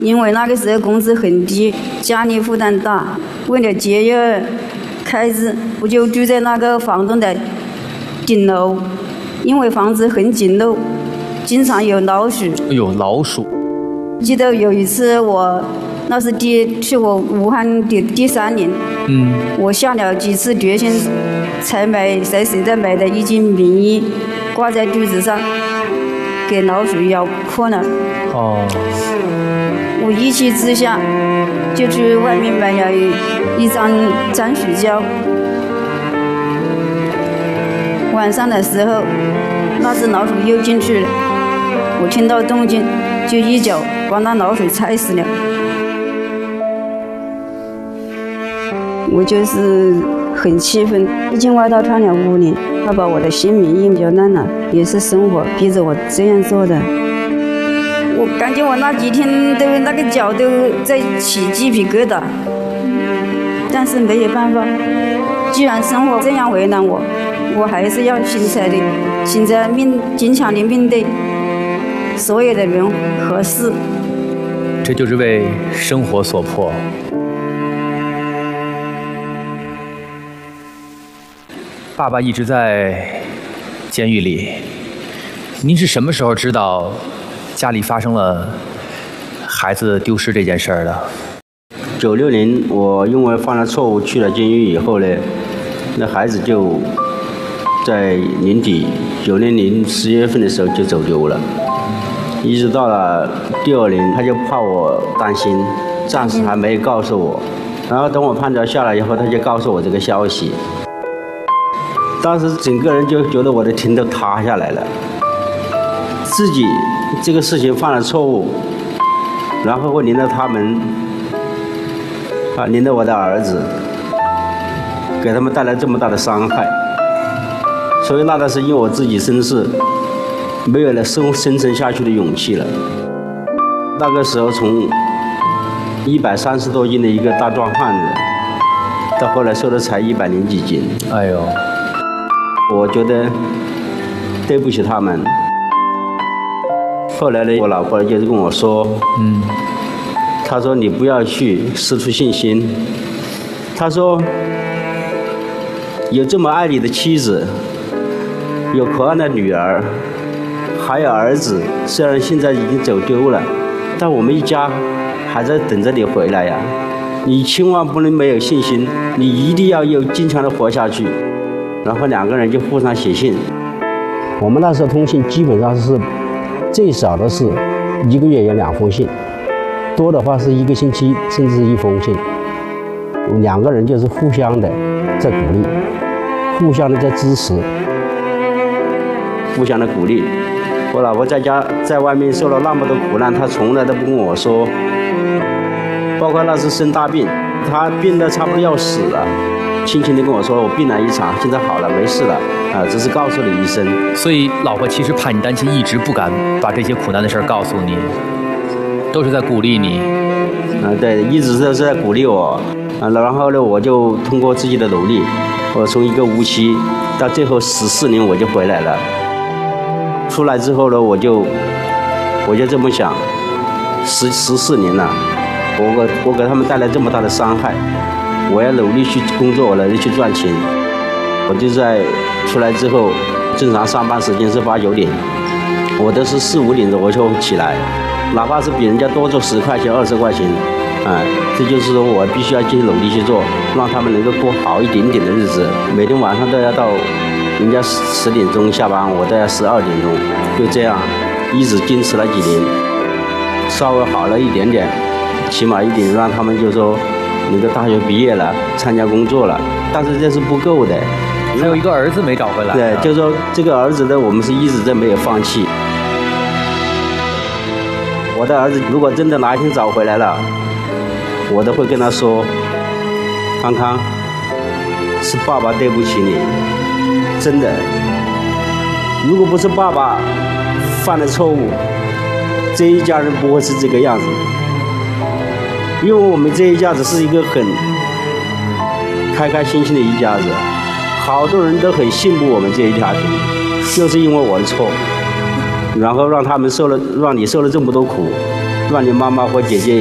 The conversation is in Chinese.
因为那个时候工资很低，家里负担大，为了节约开支，我就住在那个房东的顶楼，因为房子很简陋，经常有老鼠。 有老鼠。 记得有一次那是我武汉的第3年，我下了几次决心，才在现在买的一件棉衣，挂在柱子上，给老鼠咬破了。我一气之下，就去外面买了一张粘鼠胶。晚上的时候，那只老鼠又进去了，我听到动静，就一脚把那老鼠踩死了。我就是很气愤，一件外套穿了5年，他把我的新棉衣咬烂了，也是生活逼着我这样做的。我感觉我那几天那个脚都在起鸡皮疙瘩，但是没有办法，既然生活这样为难我，我还是要现在坚强的面对所有的人和事。 这就是为生活所迫。爸爸一直在监狱里，您是什么时候知道家里发生了孩子丢失这件事儿的 ？96年，我因为犯了错误去了监狱以后呢，那孩子就在年底，96年10月份的时候就走丢了。一直到了第2年，他就怕我担心，暂时还没有告诉我。然后等我判决下来以后，他就告诉我这个消息。当时整个人就觉得我的天都塌下来了，自己这个事情犯了错误，然后会连到他们，连到我的儿子，给他们带来这么大的伤害。所以那段时间我自己真是没有了生存下去的勇气了。那个时候从130多斤的一个大壮汉子，到后来瘦的才100几斤。 哎呦！ 我觉得对不起他们。后来呢，我老婆就是跟我说，她说你不要去失去信心。她说有这么爱你的妻子，有可爱的女儿，还有儿子，虽然现在已经走丢了，但我们一家还在等着你回来呀。你千万不能没有信心，你一定要有坚强的活下去。然后2个人就互相写信。我们那时候通信基本上是最少的是1个月有2封信，多的话是1个星期甚至1封信。2个人就是互相的在鼓励，互相的在支持，互相的鼓励。我老婆在外面受了那么多苦难，她从来都不跟我说，包括那次生大病，她病得差不多要死了，轻轻地跟我说我病了一场，现在好了，没事了，只是告诉你一声。所以老婆其实怕你担心，一直不敢把这些苦难的事告诉你，都是在鼓励你。对，一直都是在鼓励我。然后呢，我就通过自己的努力，我从一个无期到最后14年我就回来了。出来之后呢，我就这么想，14年了，我给他们带来这么大的伤害。我要努力去工作，我努力去赚钱。我就在出来之后，正常上班时间是8、9点，我都是4、5点我就起来，哪怕是比人家多做10块钱、20块钱，这就是说我必须要继续努力去做，让他们能够过好一点点的日子。每天晚上都要到人家10点钟下班，我都要12点钟，就这样一直坚持了几年，稍微好了一点点，起码一点让他们就说能够大学毕业了，参加工作了，但是这是不够的。 还有一个儿子没找回来。 对，就是说这个儿子呢，我们是一直都没有放弃。我的儿子如果真的哪一天找回来了，我都会跟他说，康康，是爸爸对不起你，真的。如果不是爸爸犯了错误，这一家人不会是这个样子。因为我们这一家子是一个很开开心心的一家子，好多人都很羡慕我们这一家庭，就是因为我的错，然后让你受了这么多苦， 希望你妈妈和姐姐